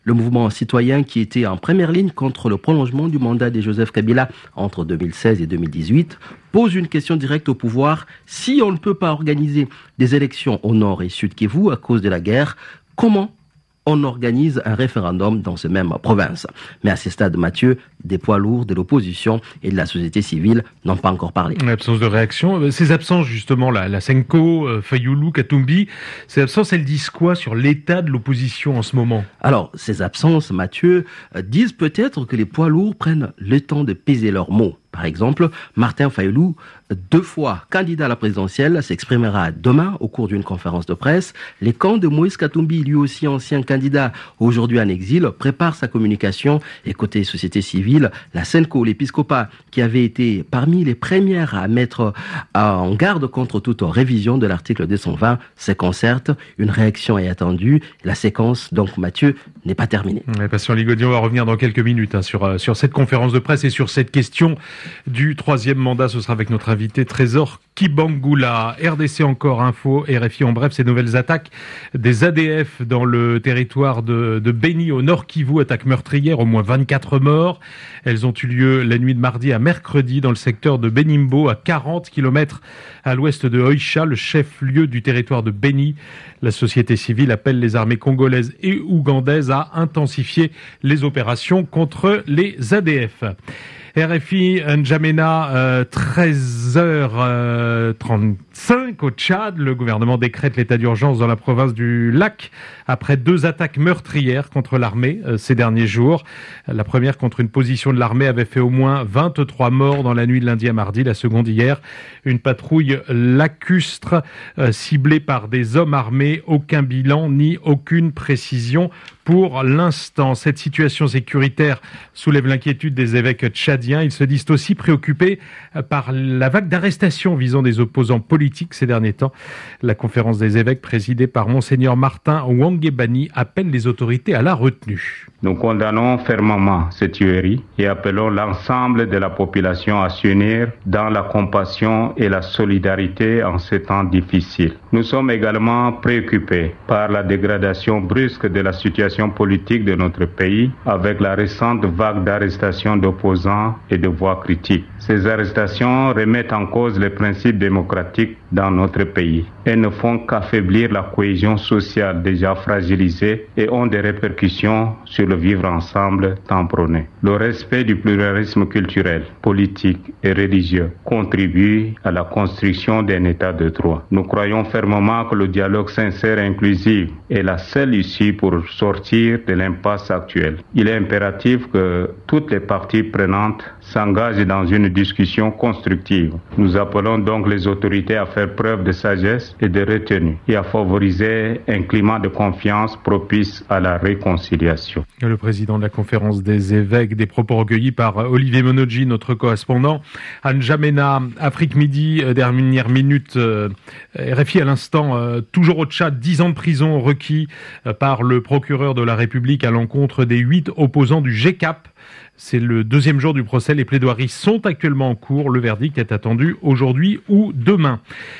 Le mouvement citoyen qui était en première ligne contre le prolongement du mandat de Joseph Kabila entre 2016 et 2018 pose une question directe au pouvoir. Si on ne peut pas organiser des élections au nord et sud Kivu à cause de la guerre, comment on organise un référendum dans ce même province? Mais à ce stade, Mathieu, des poids lourds de l'opposition et de la société civile n'ont pas encore parlé. L'absence de réaction, ces absences justement, la Senko, Fayoulou, Katumbi, ces absences, elles disent quoi sur l'état de l'opposition en ce moment? Alors, ces absences, Mathieu, disent peut-être que les poids lourds prennent le temps de peser leurs mots. Par exemple, Martin Fayoulou, 2 fois candidat à la présidentielle, s'exprimera demain au cours d'une conférence de presse. Les camps de Moïse Katumbi, lui aussi ancien candidat, aujourd'hui en exil, prépare sa communication. Et côté société civile, la Senko, l'épiscopat, qui avait été parmi les premières à mettre en garde contre toute révision de l'article 220, se concerte. Une réaction est attendue. La séquence, donc Mathieu, n'est pas terminée. Patient Ligodier, on va revenir dans quelques minutes sur cette conférence de presse et sur cette question du 3e mandat. Ce sera avec notre invité Trésor Kibangula. RDC encore info, RFI en bref, ces nouvelles attaques des ADF dans le territoire de Beni au nord Kivu, attaque meurtrière, au moins 24 morts. Elles ont eu lieu la nuit de mardi à mercredi dans le secteur de Benimbo, à 40 km à l'ouest de Oicha, le chef-lieu du territoire de Beni. La société civile appelle les armées congolaises et ougandaises à intensifier les opérations contre les ADF. RFI N'Djamena, 13h35 au Tchad. Le gouvernement décrète l'état d'urgence dans la province du Lac après 2 attaques meurtrières contre l'armée ces derniers jours. La première contre une position de l'armée avait fait au moins 23 morts dans la nuit de lundi à mardi. La seconde hier, une patrouille lacustre ciblée par des hommes armés. Aucun bilan ni aucune précision pour l'instant. Cette situation sécuritaire soulève l'inquiétude des évêques tchadiens. Ils se disent aussi préoccupés par la vague d'arrestations visant des opposants politiques ces derniers temps. La conférence des évêques présidée par Monseigneur Martin Wangebani appelle les autorités à la retenue. Nous condamnons fermement ces tueries et appelons l'ensemble de la population à s'unir dans la compassion et la solidarité en ces temps difficiles. Nous sommes également préoccupés par la dégradation brusque de la situation politique de notre pays avec la récente vague d'arrestations d'opposants et de voix critiques. Ces arrestations remettent en cause les principes démocratiques dans notre pays et ne font qu'affaiblir la cohésion sociale déjà fragilisée et ont des répercussions sur le vivre ensemble tant prôné. Le respect du pluralisme culturel, politique et religieux contribue à la construction d'un état de droit. Nous croyons fermement que le dialogue sincère et inclusif est la seule issue pour sortir de l'impasse actuelle. Il est impératif que toutes les parties prenantes s'engagent dans une discussion constructive. Nous appelons donc les autorités à faire preuve de sagesse et de retenue et à favoriser un climat de confiance propice à la réconciliation. Le président de la conférence des évêques, des propos recueillis par Olivier Monodji, notre correspondant. À N'Djamena, Afrique Midi, dernière minute, RFI à l'instant, toujours au Tchad, 10 ans de prison requis par le procureur de la République à l'encontre des 8 opposants du GCAP. C'est le 2e jour du procès. Les plaidoiries sont actuellement en cours. Le verdict est attendu aujourd'hui ou demain.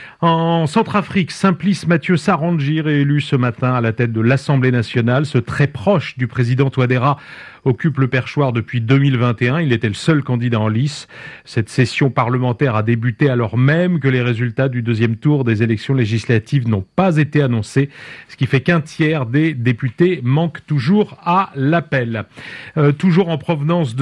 En Centrafrique, Simplice Mathieu Sarandji, réélu ce matin à la tête de l'Assemblée nationale, ce très proche du président Touadéra, occupe le perchoir depuis 2021. Il était le seul candidat en lice. Cette session parlementaire a débuté alors même que les résultats du 2e tour des élections législatives n'ont pas été annoncés, ce qui fait qu'un tiers des députés manquent toujours à l'appel. Toujours en provenance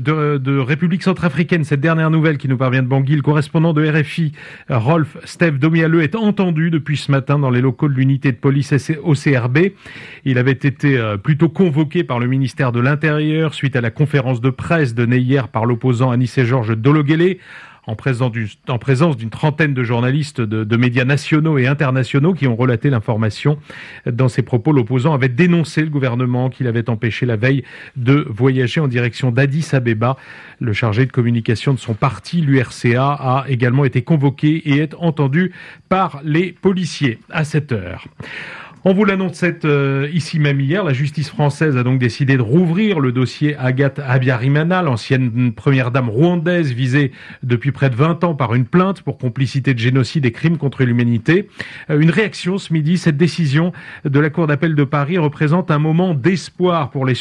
de République centrafricaine, cette dernière nouvelle qui nous parvient de Bangui, le correspondant de RFI, Rolf Steve Domialeux, est entendu depuis ce matin dans les locaux de l'unité de police OCRB. Il avait été plutôt convoqué par le ministère de l'Intérieur suite à la conférence de presse donnée hier par l'opposant Anissé-Georges Dologuélé, en présence d'une trentaine de journalistes de médias nationaux et internationaux qui ont relaté l'information. Dans ses propos, l'opposant avait dénoncé le gouvernement qui l'avait empêché la veille de voyager en direction d'Addis Abeba. Le chargé de communication de son parti, l'URCA, a également été convoqué et est entendu par les policiers à cette heure. On vous l'annonçait ici même hier, la justice française a donc décidé de rouvrir le dossier Agathe Habyarimana, l'ancienne première dame rwandaise visée depuis près de 20 ans par une plainte pour complicité de génocide et crimes contre l'humanité. Une réaction ce midi, cette décision de la Cour d'appel de Paris représente un moment d'espoir pour les